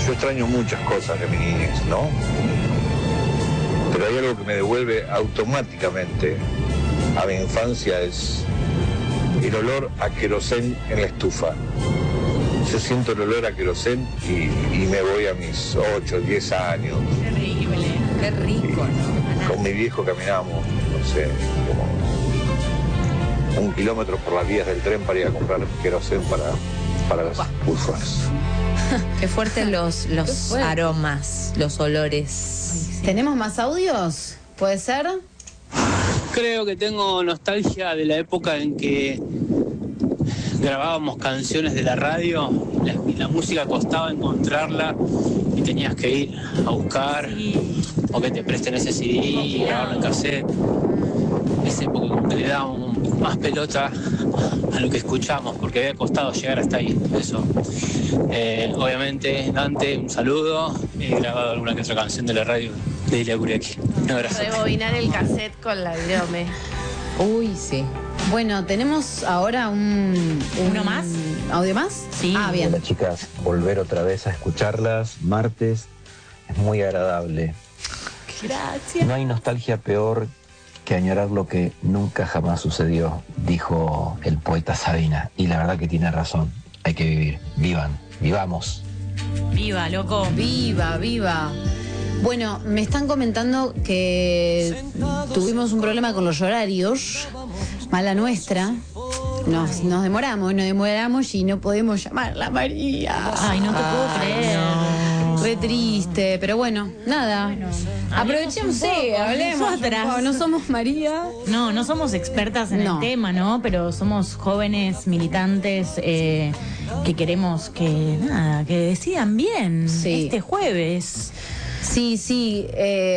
Yo extraño muchas cosas de mi niñez, ¿no? Pero hay algo que me devuelve automáticamente a mi infancia, es el olor a querosén en la estufa. Yo siento el olor a querosén y me voy a mis 8, 10 años. Terrible, qué rico, ¿no? Con mi viejo caminábamos, no sé, como 1 kilómetro por las vías del tren para ir a comprar querosén para las pulfas. Qué fuertes los aromas, los olores. ¿Tenemos más audios? ¿Puede ser? Creo que tengo nostalgia de la época en que grabábamos canciones de la radio, la música costaba encontrarla y tenías que ir a buscar o que te presten ese CD y grabarlo en cassette. Esa época como que le dábamos más pelota a lo que escuchamos porque había costado llegar hasta ahí. Eso. Obviamente, Dante, un saludo. He grabado alguna que otra canción de la radio de Ilia Curiaki. Un abrazo. Rebobinar el cassette con la virome. Uy, sí. Bueno, tenemos ahora ¿Uno más? ¿Audio más? Sí. Ah, bien. Hola chicas, volver otra vez a escucharlas martes es muy agradable. Gracias. No hay nostalgia peor que añorar lo que nunca jamás sucedió, dijo el poeta Sabina. Y la verdad que tiene razón, hay que vivir. Vivan, vivamos. Viva, loco. Viva, viva. Bueno, me están comentando que tuvimos un problema con los horarios, mala nuestra. Nos demoramos y no podemos llamarla María. Ay, no te puedo creer. No. Re triste, pero bueno, nada. Aprovechemos, hablemos. Nosotras. No somos María. No somos expertas en el tema, ¿no? Pero somos jóvenes militantes que queremos que decidan bien este jueves. Sí,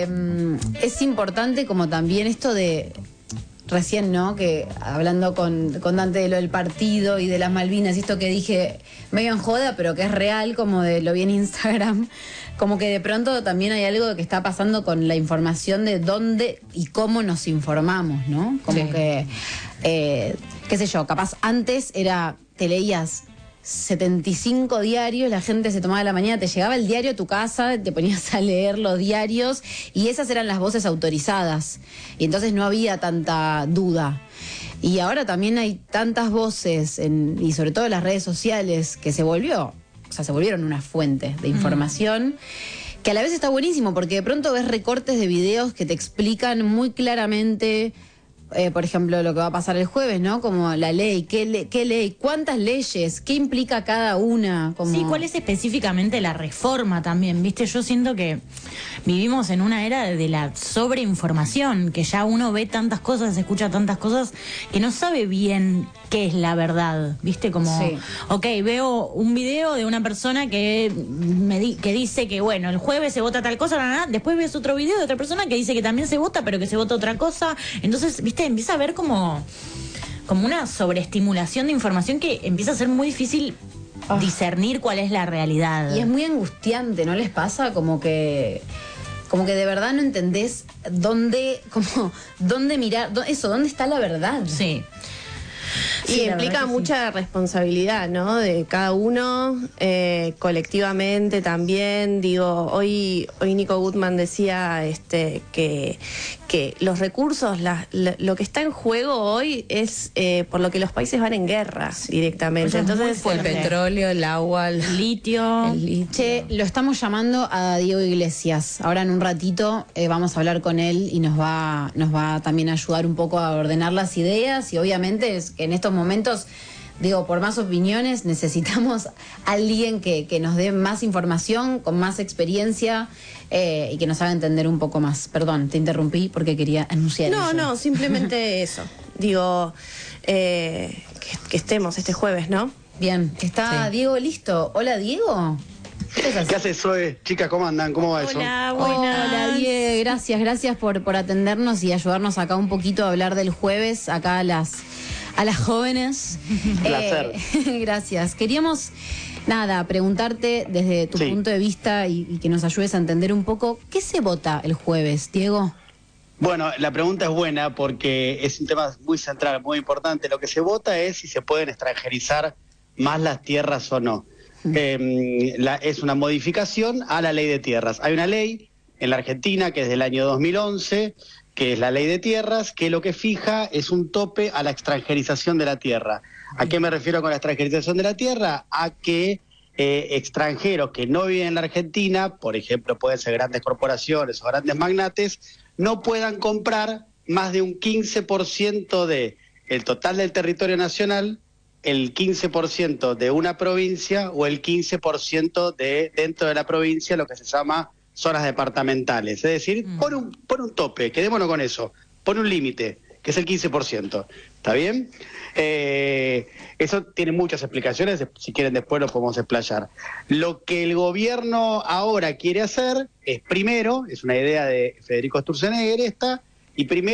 es importante como también esto de recién, ¿no? Que hablando con Dante de lo del partido y de las Malvinas, y esto que dije medio en joda, pero que es real, como de lo vi en Instagram, como que de pronto también hay algo que está pasando con la información de dónde y cómo nos informamos, ¿no? Como que, qué sé yo, capaz antes te leías 75 diarios, la gente se tomaba la mañana, te llegaba el diario a tu casa, te ponías a leer los diarios y esas eran las voces autorizadas y entonces no había tanta duda. Y ahora también hay tantas voces y sobre todo en las redes sociales que se volvieron una fuente de información que a la vez está buenísimo porque de pronto ves recortes de videos que te explican muy claramente. Por ejemplo, lo que va a pasar el jueves, ¿no? Como la ley, qué ley, cuántas leyes, qué implica cada una. Sí, ¿cuál es específicamente la reforma también? ¿Viste? Yo siento que vivimos en una era de la sobreinformación, que ya uno ve tantas cosas, escucha tantas cosas, que no sabe bien qué es la verdad, ¿viste? Como, veo un video de una persona que dice que, bueno, el jueves se vota tal cosa, después ves otro video de otra persona que dice que también se vota, pero que se vota otra cosa. Entonces, ¿viste? Empieza a haber como una sobreestimulación de información que empieza a ser muy difícil discernir cuál es la realidad. Y es muy angustiante, ¿no les pasa? Como que de verdad no entendés dónde mirar, dónde está la verdad. Sí. Y implica mucha responsabilidad, ¿no? De cada uno, colectivamente también. Digo, hoy Nico Gutman decía que los recursos, lo que está en juego hoy es por lo que los países van en guerra directamente. Entonces, el petróleo, el agua, el litio. Che, lo estamos llamando a Diego Iglesias. Ahora en un ratito vamos a hablar con él y nos va también a ayudar un poco a ordenar las ideas y obviamente es que en estos momentos, digo, por más opiniones necesitamos a alguien que nos dé más información, con más experiencia y que nos haga entender un poco más. Perdón, te interrumpí porque quería anunciar eso. No, simplemente eso. Digo, que estemos este jueves, ¿no? Bien, ¿está Diego listo? Hola, Diego. ¿Qué haces, Zoe? Chicas, ¿cómo andan? ¿Cómo va eso? Hola, buenas. Hola, Diego. Gracias por atendernos y ayudarnos acá un poquito a hablar del jueves, acá a las jóvenes. Un placer. Gracias. Queríamos, preguntarte desde tu punto de vista y que nos ayudes a entender un poco, ¿qué se vota el jueves, Diego? Bueno, la pregunta es buena porque es un tema muy central, muy importante. Lo que se vota es si se pueden extranjerizar más las tierras o no. es una modificación a la ley de tierras. Hay una ley en la Argentina que es del año 2011, que es la ley de tierras, que lo que fija es un tope a la extranjerización de la tierra. ¿A qué me refiero con la extranjerización de la tierra? A que extranjeros que no viven en la Argentina, por ejemplo, pueden ser grandes corporaciones o grandes magnates, no puedan comprar más de un 15% del total del territorio nacional, el 15% de una provincia o el 15% de dentro de la provincia, lo que se llama zonas departamentales. Es decir, pon un tope, quedémonos con eso, pon un límite, que es el 15%. ¿Está bien? Eso tiene muchas explicaciones, si quieren después lo podemos explayar. Lo que el gobierno ahora quiere hacer es, primero, es una idea de Federico Sturzenegger esta, y primero